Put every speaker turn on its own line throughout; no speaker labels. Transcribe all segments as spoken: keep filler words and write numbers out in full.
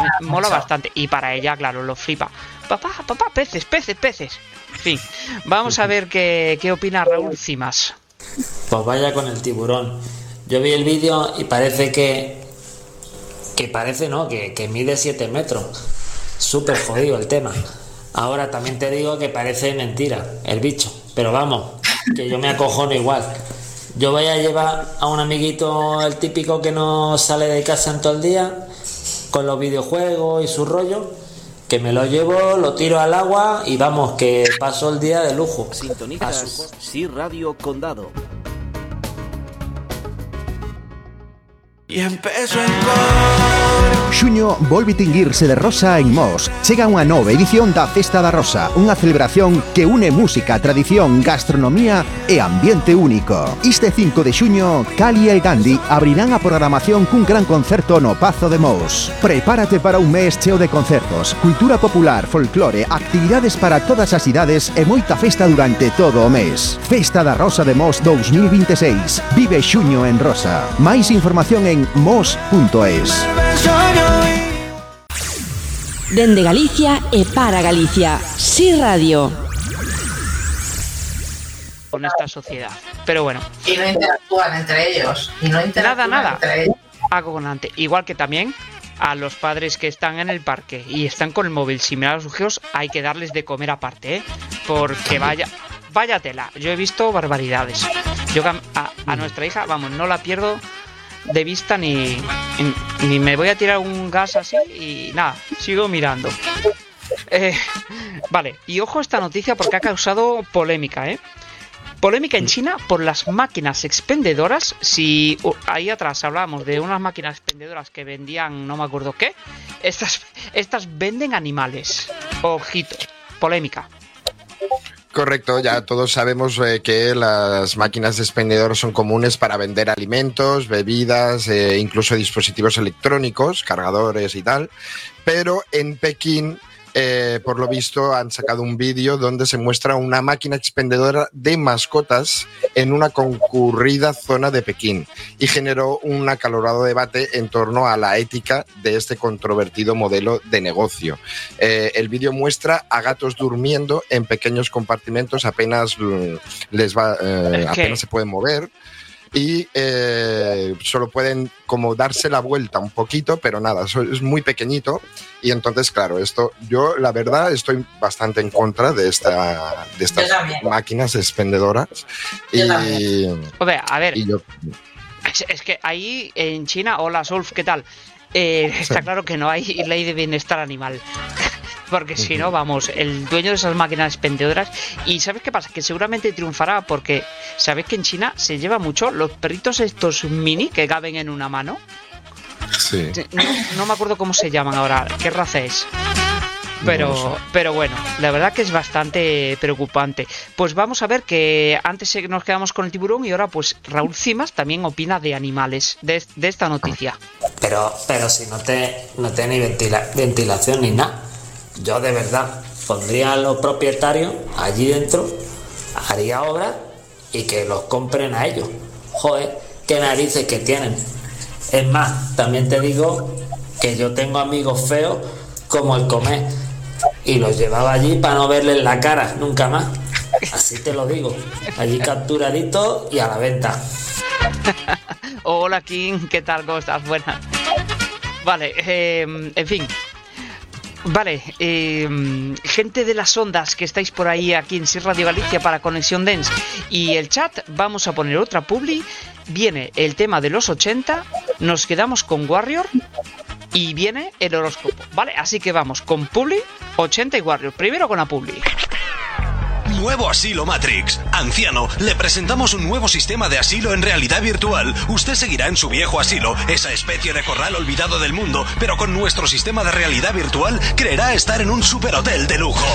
mola bastante. Y para ella, claro, lo flipa. Papá, papá, peces, peces, peces. En fin, vamos a ver qué, qué opina Raúl Cimas.
Pues vaya con el tiburón. Yo vi el vídeo y parece que... Que parece, ¿no? Que, que mide siete metros. Súper jodido el tema. Ahora también te digo que parece mentira el bicho. Pero vamos, que yo me acojono igual. Yo voy a llevar a un amiguito, el típico que no sale de casa en todo el día, con los videojuegos y su rollo, que me lo llevo, lo tiro al agua y vamos, que paso el día de lujo.
Sintonizas Sí Radio Condado.
E empezó en cor.
Xuño volve tinguirse de rosa en Mos. Chega unha nova edición da Festa da Rosa, unha celebración que une música, tradición, gastronomía e ambiente único. Este cinco de xuño, Cali e Gandhi abrirán a programación cun gran concerto no Pazo de Mos. Prepárate para un mes cheo de concertos, cultura popular, folclore, actividades para todas as idades e moita festa durante todo o mes. Festa da Rosa de Mos dous mil vinte e seis. Vive xuño en Rosa. Máis información en mos punto es.
Dende Galicia e para Galicia, Sí Radio.
Con esta sociedad. Pero bueno.
Y no interactúan entre ellos. Y no interactúan
nada, nada.
entre ellos.
Acogonante. Igual que también a los padres que están en el parque y están con el móvil sin mirar a sus hijos, hay que darles de comer aparte, ¿eh? Porque vaya, vaya tela. Yo he visto barbaridades. Yo a, a nuestra hija, vamos, no la pierdo de vista ni, ni me voy a tirar un gas así y nada, sigo mirando. Eh, vale, y ojo esta noticia porque ha causado polémica, ¿eh? Polémica en China por las máquinas expendedoras. Si uh, ahí atrás hablábamos de unas máquinas expendedoras que vendían no me acuerdo qué, estas, estas venden animales. Ojito, polémica.
Correcto, ya todos sabemos eh, que las máquinas expendedoras son comunes para vender alimentos, bebidas, eh, incluso dispositivos electrónicos, cargadores y tal, pero en Pekín, eh, por lo visto, han sacado un vídeo donde se muestra una máquina expendedora de mascotas en una concurrida zona de Pekín y generó un acalorado debate en torno a la ética de este controvertido modelo de negocio. Eh, el vídeo muestra a gatos durmiendo en pequeños compartimentos, apenas les va, eh, apenas se pueden mover. Y eh, solo pueden como darse la vuelta un poquito, pero nada, es muy pequeñito. Y entonces, claro, esto yo la verdad estoy bastante en contra de esta de estas máquinas expendedoras. Y,
a ver, a ver.
Y yo,
es, es que ahí en China, hola Solf, ¿qué tal? Eh, está sí. Claro que no hay ley de bienestar animal. Porque si no, vamos, el dueño de esas máquinas expendedoras. Y ¿sabes qué pasa? Que seguramente triunfará porque ¿sabes que en China se lleva mucho los perritos estos mini que caben en una mano?
Sí.
No, no me acuerdo cómo se llaman ahora, qué raza es. Pero, no sé. Pero bueno, la verdad que es bastante preocupante. Pues vamos a ver que antes nos quedamos con el tiburón y ahora pues Raúl Cimas también opina de animales, de, de esta noticia.
Pero, pero si no te, no te ni ventila, ventilación ni nada. Yo de verdad pondría a los propietarios allí dentro, haría obras y que los compren a ellos. Joder, qué narices que tienen. Es más, también te digo que yo tengo amigos feos como el Comer y los llevaba allí para no verles la cara nunca más. Así te lo digo, allí capturaditos y a la venta.
Hola King, ¿qué tal? ¿Cómo estás? Buenas. Vale, eh, en fin. Vale, eh, gente de las ondas que estáis por ahí aquí en Sí Radio Galicia para Conexión Dance y el chat, vamos a poner otra publi. Viene el tema de los ochenta, nos quedamos con Warrior y viene el horóscopo, ¿vale? Así que vamos con publi, ochenta y Warrior. Primero con la publi.
Nuevo asilo Matrix. Anciano, le presentamos un nuevo sistema de asilo en realidad virtual. Usted seguirá en su viejo asilo, esa especie de corral olvidado del mundo, pero con nuestro sistema de realidad virtual creerá estar en un superhotel de lujo.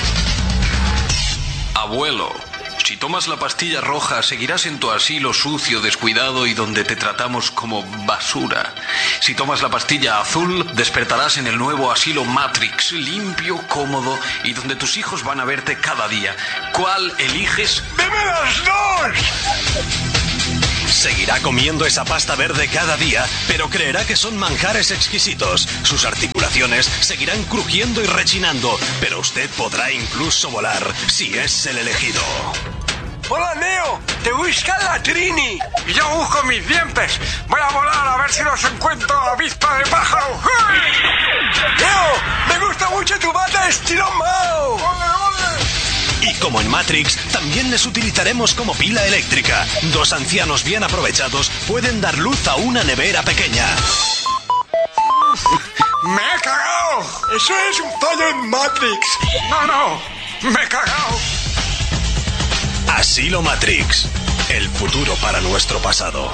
Abuelo, si tomas la pastilla roja, seguirás en tu asilo sucio, descuidado y donde te tratamos como basura. Si tomas la pastilla azul, despertarás en el nuevo asilo Matrix, limpio, cómodo y donde tus hijos van a verte cada día. ¿Cuál eliges?
¡Deme las dos! Seguirá comiendo esa pasta verde cada día, pero creerá que son manjares exquisitos. Sus articulaciones seguirán crujiendo y rechinando, pero usted podrá incluso volar si es el elegido.
Hola, Neo, te busca la Trini y yo busco mis dientes. Voy a volar a ver si los encuentro a la vista de pájaro. ¡Hey! Neo, me gusta mucho tu bata estilo Mao. ¡Ole, ole!
Y como en Matrix, también les utilizaremos como pila eléctrica. Dos ancianos bien aprovechados pueden dar luz a una nevera pequeña.
¡Me he cagado! Eso es un fallo en Matrix. No, no, me he cagado.
Asilo Matrix, el futuro para nuestro pasado.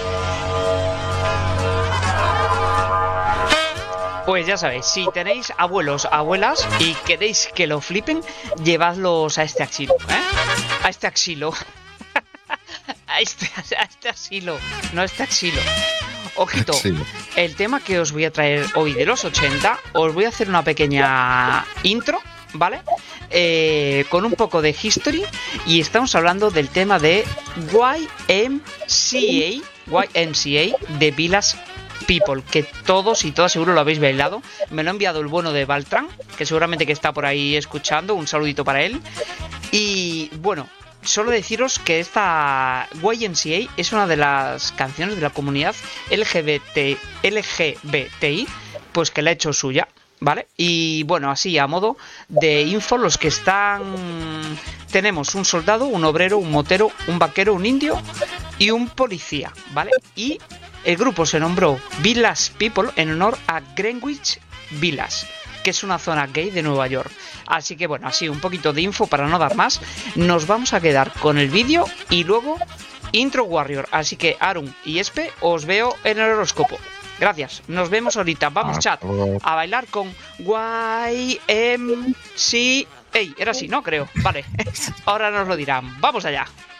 Pues ya sabéis, si tenéis abuelos, abuelas y queréis que lo flipen, llevadlos a este asilo, ¿eh? A este asilo. a, este, a este asilo, no a este asilo. Ojito, asilo. El tema que os voy a traer hoy de los ochenta, os voy a hacer una pequeña intro, ¿vale? Eh, con un poco de history, y estamos hablando del tema de Y M C A, Y M C A de Village People, que todos y todas seguro lo habéis bailado. Me lo ha enviado el bueno de Baltran, que seguramente que está por ahí escuchando. Un saludito para él. Y bueno, solo deciros que esta Y M C A es una de las canciones de la comunidad L G B T, L G B T I, pues que la ha hecho suya, ¿vale? Y bueno, así a modo de info, los que están... Tenemos un soldado, un obrero, un motero, un vaquero, un indio y un policía, ¿vale? Y el grupo se nombró Village People en honor a Greenwich Village, que es una zona gay de Nueva York. Así que bueno, así un poquito de info para no dar más. Nos vamos a quedar con el vídeo y luego Intro Warrior. Así que Arun y Espe, os veo en el horóscopo. Gracias, nos vemos ahorita. Vamos, chat, a bailar con Y M C A. Era así, ¿no? Creo. Vale, ahora nos lo dirán. Vamos allá.